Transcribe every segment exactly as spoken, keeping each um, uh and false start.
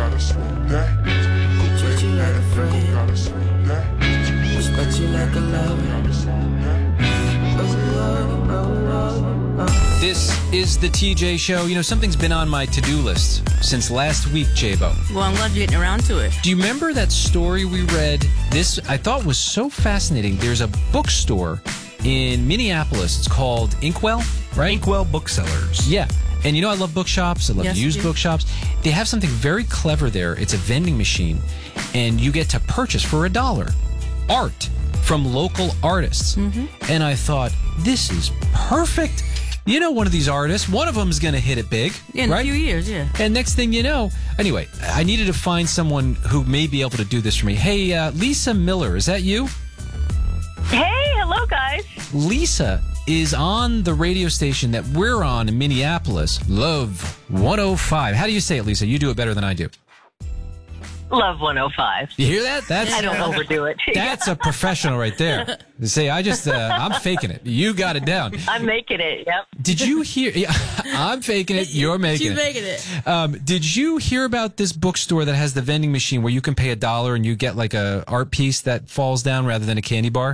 Treat you like a friend. Respect you like a lover. This is the T J Show. You know, something's been on my to-do list since last week, J-Bo. Well, I'm glad you're getting around to it. Do you remember that story we read? This, I thought, was so fascinating. There's a bookstore in Minneapolis. It's called Inkwell, right? Inkwell Booksellers. Yeah. And you know, I love bookshops. I love Yes, used you do. bookshops. They have something very clever there. It's a vending machine, and you get to purchase for a dollar art from local artists. Mm-hmm. And I thought, this is perfect. You know, one of these artists, one of them is going to hit it big, Yeah, in right? a few years, yeah. And next thing you know, anyway, I needed to find someone who may be able to do this for me. Hey, uh, Lisa Miller, is that you? Hey, hello, guys. Lisa is on the radio station that we're on in Minneapolis, Love one oh five. How do you say it, Lisa? You do it better than I do. Love one oh five. You hear that? That's I don't overdo it. that's a professional right there. Say, I just, uh, I'm faking it. You got it down. I'm making it, yep. Did you hear? Yeah, I'm faking it. You're making She's it. making it. Um, did you hear about this bookstore that has the vending machine where you can pay a dollar and you get like a art piece that falls down rather than a candy bar?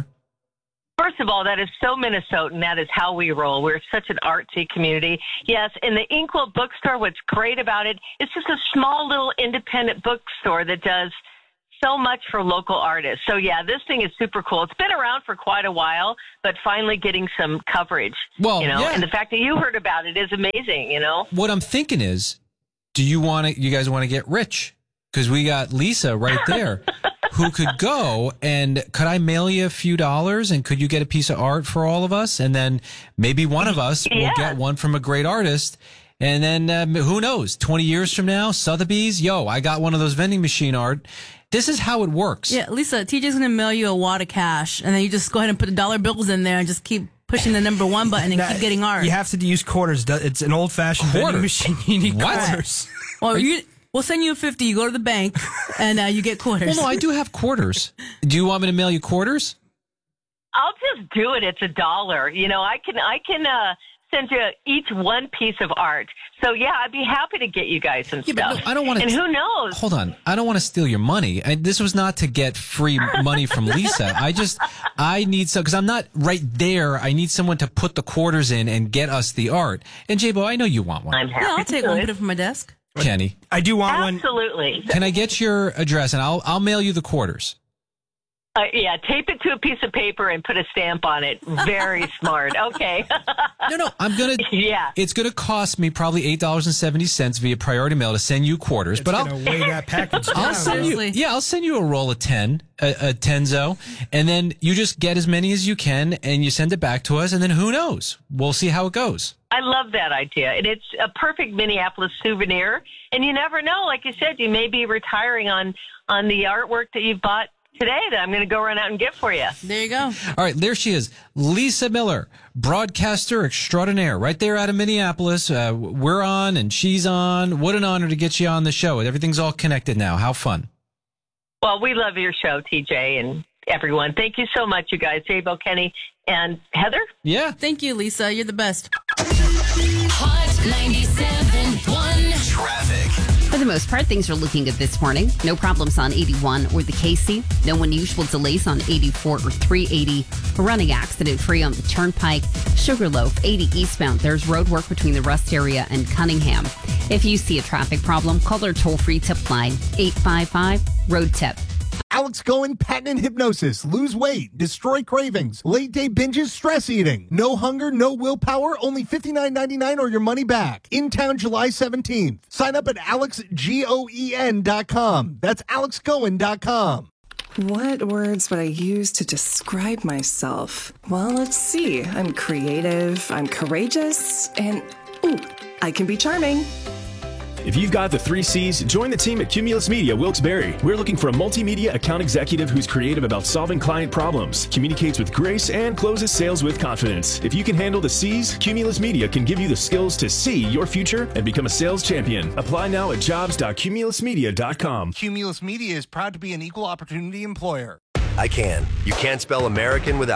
First of all, that is so Minnesotan. That is how we roll. We're such an artsy community. Yes, in the Inkwell bookstore, what's great about it, it's just a small little independent bookstore that does so much for local artists. So, yeah, this thing is super cool. It's been around for quite a while, but finally getting some coverage. Well, you know, yeah. and the fact that you heard about it is amazing, you know? What I'm thinking is, do you want to, you guys want to get rich? Because we got Lisa right there who could go and could I mail you a few dollars and could you get a piece of art for all of us? And then maybe one of us will Yeah. get one from a great artist. And then um, who knows, twenty years from now, Sotheby's, yo, I got one of those vending machine art. This is how it works. Yeah, Lisa, T J's going to mail you a wad of cash, and then you just go ahead and put the dollar bills in there and just keep pushing the number one button and Now, keep getting art. You have to use quarters. It's an old-fashioned Quarters? vending machine. You need What? quarters. Or you, we'll send you a fifty. You go to the bank, and uh, you get quarters. Well, no, I do have quarters. Do you want me to mail you quarters? I'll just do it. It's a dollar. You know, I can, I can, uh, send you each one piece of art. So, yeah, I'd be happy to get you guys some Yeah, but stuff. no, I don't wanna And t- who knows? Hold on. I don't want to steal your money. I, this was not to get free money from Lisa. I just, I need some, because I'm not right there. I need someone to put the quarters in and get us the art. And J-Bo, I know you want one. I'm happy yeah, I'll to take do one, it. put it from my desk. Kenny, I do want one. Absolutely. can I get your address and I'll, I'll mail you the quarters. Uh, yeah, tape it to a piece of paper and put a stamp on it. Very smart. Okay. No, no, I'm going to, Yeah. it's going to cost me probably eight dollars and seventy cents via priority mail to send you quarters, It's but I'll, going to weigh that package I'll down. send you, Seriously. yeah, I'll send you a roll of ten, a, a tenzo, and then you just get as many as you can and you send it back to us, and then who knows? We'll see how it goes. I love that idea. And it's a perfect Minneapolis souvenir. And you never know. Like you said, you may be retiring on, on the artwork that you've bought today that I'm going to go run out and get for you. There you go. All right, there she is, Lisa Miller, broadcaster extraordinaire, right there out of Minneapolis. Uh, we're on and she's on. What an honor to get you on the show. Everything's all connected now. How fun. Well, we love your show, T J, and everyone. Thank you so much, you guys. J-Bo, Kenny, and Heather. Yeah. Thank you, Lisa. You're the best. Hot ninety-seven point one. Traffic. For the most part, things are looking good this morning. No problems on eighty-one or the Casey. No unusual delays on eighty-four or three eighty. A running accident free on the Turnpike. Sugarloaf, eighty eastbound. There's road work between the Rust area and Cunningham. If you see a traffic problem, call our toll-free tip line, eight five five, road tip. Alex Cohen, patent and hypnosis, lose weight, destroy cravings, late day binges, stress eating. No hunger, no willpower, only fifty-nine ninety-nine or your money back. In town July seventeenth. Sign up at alex goen dot com. That's alex goen dot com. What words would I use to describe myself? Well, let's see. I'm creative, I'm courageous, and ooh, I can be charming. If you've got the three C's, join the team at Cumulus Media Wilkes-Barre. We're looking for a multimedia account executive who's creative about solving client problems, communicates with grace, and closes sales with confidence. If you can handle the C's, Cumulus Media can give you the skills to see your future and become a sales champion. Apply now at jobs dot cumulus media dot com. Cumulus Media is proud to be an equal opportunity employer. I can. You can't spell American without it.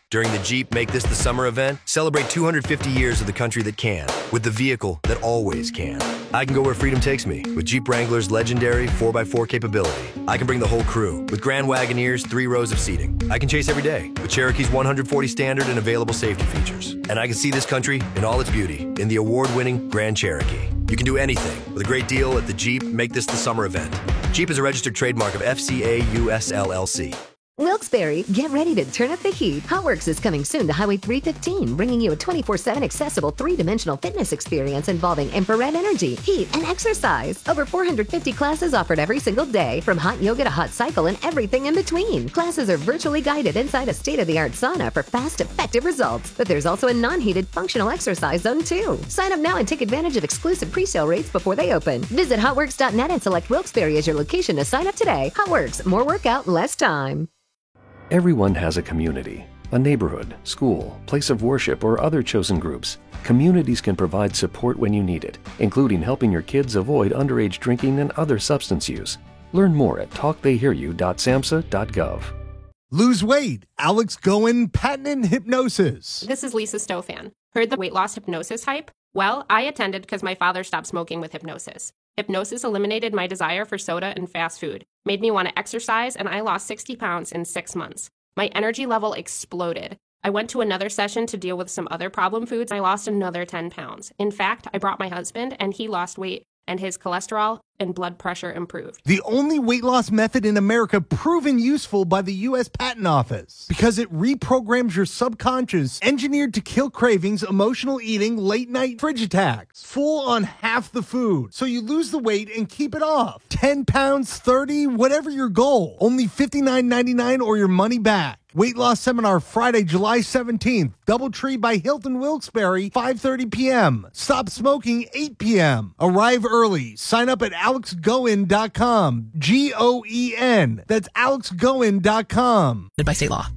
During the Jeep Make This the Summer event, celebrate two hundred fifty years of the country that can, with the vehicle that always can. I can go where freedom takes me with Jeep Wrangler's legendary four by four capability. I can bring the whole crew with Grand Wagoneer's three rows of seating. I can chase every day with Cherokee's one hundred forty standard and available safety features. And I can see this country in all its beauty in the award-winning Grand Cherokee. You can do anything with a great deal at the Jeep Make This the Summer event. Jeep is a registered trademark of F C A U S L L C. Wilkes-Barre, get ready to turn up the heat. HotWorks is coming soon to Highway three fifteen, bringing you a twenty-four seven accessible three-dimensional fitness experience involving infrared energy, heat, and exercise. Over four hundred fifty classes offered every single day, from hot yoga to hot cycle and everything in between. Classes are virtually guided inside a state-of-the-art sauna for fast, effective results. But there's also a non-heated functional exercise zone too. Sign up now and take advantage of exclusive pre-sale rates before they open. Visit hot works dot net and select Wilkes-Barre as your location to sign up today. HotWorks, more workout, less time. Everyone has a community, a neighborhood, school, place of worship, or other chosen groups. Communities can provide support when you need it, including helping your kids avoid underage drinking and other substance use. Learn more at talk they hear you dot samhsa dot gov. Lose weight. Alex Goen, patented hypnosis. This is Lisa Stofan. Heard the weight loss hypnosis hype? Well, I attended because my father stopped smoking with hypnosis. Hypnosis eliminated my desire for soda and fast food, made me want to exercise, and I lost sixty pounds in six months. My energy level exploded. I went to another session to deal with some other problem foods. I lost another ten pounds. In fact, I brought my husband, and he lost weight, and his cholesterol and blood pressure improved. The only weight loss method in America proven useful by the U S Patent Office because it reprograms your subconscious, engineered to kill cravings, emotional eating, late night fridge attacks, full on half the food. So you lose the weight and keep it off. ten pounds, thirty, whatever your goal. Only fifty-nine ninety-nine or your money back. Weight loss seminar Friday, July seventeenth. Doubletree by Hilton Wilkes-Barre, five thirty p.m. Stop smoking, eight p.m. Arrive early. Sign up at alex goen dot com. G O E N. That's alex goen dot com. By state law.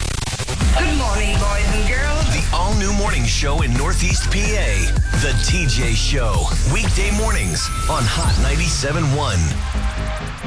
Good morning, boys and girls. The all-new morning show in Northeast P A. The T J Show. Weekday mornings on Hot ninety-seven point one.